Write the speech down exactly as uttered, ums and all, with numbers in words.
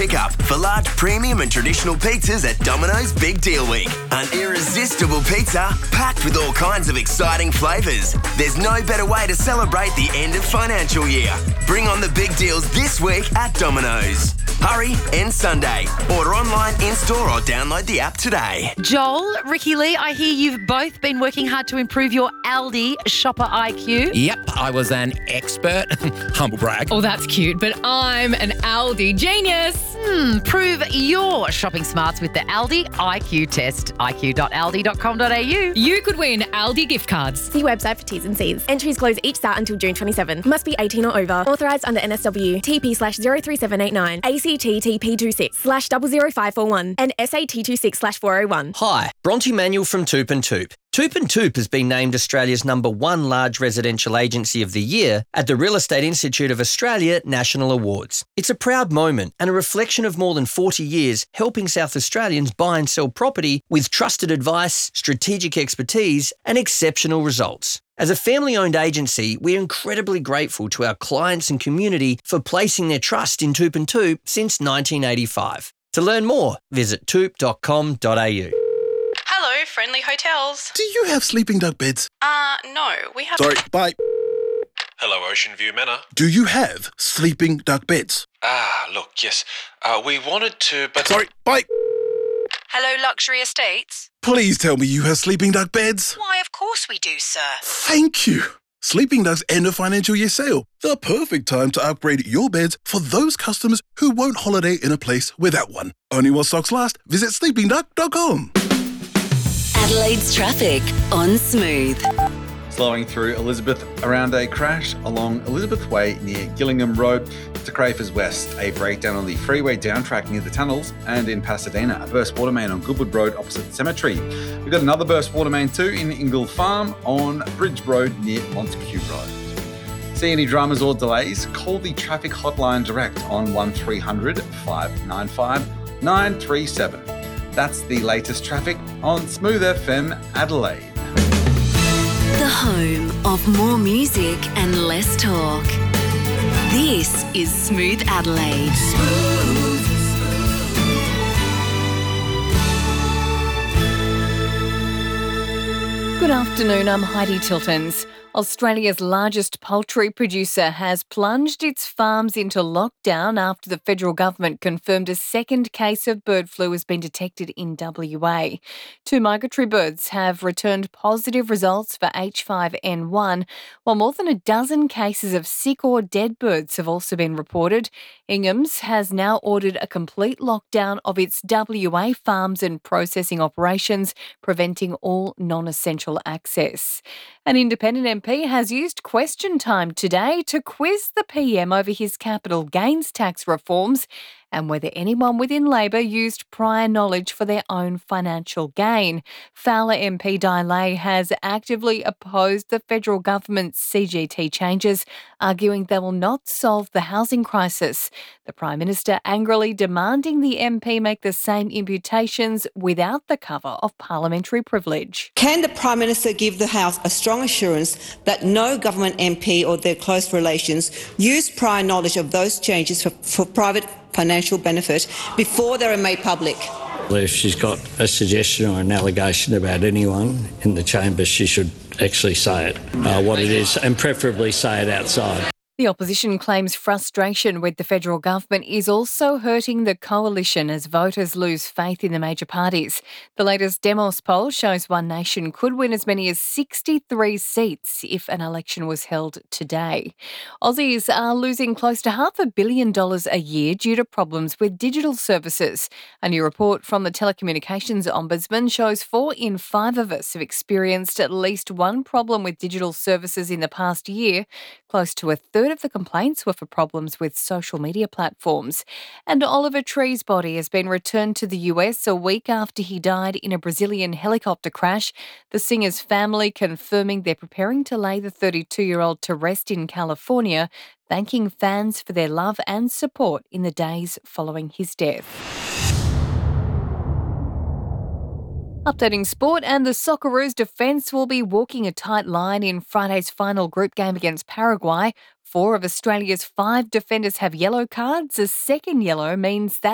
pickup for large premium and traditional pizzas at Domino's Big Deal Week. An irresistible pizza packed with all kinds of exciting flavours. There's no better way to celebrate the end of financial year. Bring on the big deals this week at Domino's. Hurry, end Sunday. Order online, in-store or download the app today. Joel, Ricky Lee, I hear you've both been working hard to improve your Aldi shopper I Q. Yep, I was an expert. Humble brag. Oh, that's cute, but I'm an Aldi genius. Hmm, prove your shopping smarts with the Aldi I Q test. I Q dot aldi dot com dot a u. You could win Aldi gift cards. See website for T's and C's. Entries close each start until June twenty-seventh. Must be eighteen or over. Authorised under N S W. T P slash zero three seven eight nine. A C T T P two six slash zero zero five four one. And S A T two six slash four oh one. Hi, Bronte Manuel from Toop and Toop. Toop and Toop has been named Australia's number one large residential agency of the year at the Real Estate Institute of Australia National Awards. It's a proud moment and a reflection of more than forty years helping South Australians buy and sell property with trusted advice, strategic expertise and exceptional results. As a family-owned agency, we're incredibly grateful to our clients and community for placing their trust in Toop and Toop since nineteen eighty-five. To learn more, visit toop dot com dot a u. Hello, Friendly Hotels. Do you have sleeping duck beds? Uh, no, we have... Sorry, bye. Hello, Ocean View Manor. Do you have sleeping duck beds? Ah, look, yes. Uh, we wanted to, but... Sorry, bye. Hello, Luxury Estates. Please tell me you have sleeping duck beds. Why, of course we do, sir. Thank you. Sleeping Duck's end of financial year sale. The perfect time to upgrade your beds for those customers who won't holiday in a place without one. Only while stocks last. Visit sleeping duck dot com. Adelaide's traffic on Smooth. Slowing through Elizabeth around a crash along Elizabeth Way near Gillingham Road to Crafers West. A breakdown on the freeway downtrack near the tunnels, and in Pasadena, a burst water main on Goodwood Road opposite the cemetery. We've got another burst water main too in Ingle Farm on Bridge Road near Montague Road. See any dramas or delays? Call the traffic hotline direct on one three hundred, five nine five, nine three seven. That's the latest traffic on Smooth F M Adelaide. The home of more music and less talk. This is Smooth Adelaide. Smooth, smooth. Good afternoon, I'm Heidi Tiltons. Australia's largest poultry producer has plunged its farms into lockdown after the federal government confirmed a second case of bird flu has been detected in W A. Two migratory birds have returned positive results for H five N one, while more than a dozen cases of sick or dead birds have also been reported. Ingham's has now ordered a complete lockdown of its W A farms and processing operations, preventing all non-essential access. An independent M P has used question time today to quiz the P M over his capital gains tax reforms and whether anyone within Labor used prior knowledge for their own financial gain. Fowler M P Dilay has actively opposed the federal government's C G T changes, arguing they will not solve the housing crisis. The Prime Minister angrily demanding the M P make the same imputations without the cover of parliamentary privilege. Can the Prime Minister give the House a strong assurance that no government M P or their close relations used prior knowledge of those changes for, for private financial benefit before they were made public? If she's got a suggestion or an allegation about anyone in the chamber, she should actually say it, uh, what it is, and preferably say it outside. The opposition claims frustration with the federal government is also hurting the coalition as voters lose faith in the major parties. The latest Demos poll shows One Nation could win as many as sixty-three seats if an election was held today. Aussies are losing close to half a billion dollars a year due to problems with digital services. A new report from the Telecommunications Ombudsman shows four in five of us have experienced at least one problem with digital services in the past year. Close to a third of the complaints were for problems with social media platforms. And Oliver Tree's body has been returned to the U S a week after he died in a Brazilian helicopter crash. The singer's family confirming they're preparing to lay the thirty-two-year-old to rest in California, thanking fans for their love and support in the days following his death. Updating sport, and the Socceroos defence will be walking a tight line in Friday's final group game against Paraguay. Four of Australia's five defenders have yellow cards. A second yellow means that